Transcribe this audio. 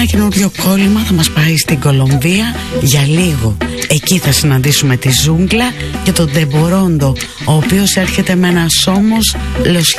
καινούριο κόλλημα θα μας πάει στην Κολομβία για λίγο. Εκεί θα συναντήσουμε τη ζούγκλα και τον Τεμπορόντο, ο οποίος έρχεται με ένα σώμος